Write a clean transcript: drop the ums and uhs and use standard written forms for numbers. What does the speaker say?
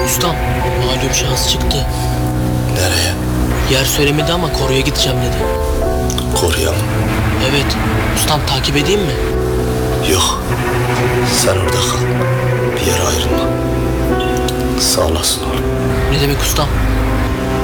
Ustam, malum şahıs çıktı. Nereye? Yer söylemedi ama koruya gideceğim dedi. Koruyalım. Evet. Ustam, takip edeyim mi? Yok. Sen orada kal. Bir yere ayrılma. Sağ olasın oğlum. Ne demek ustam?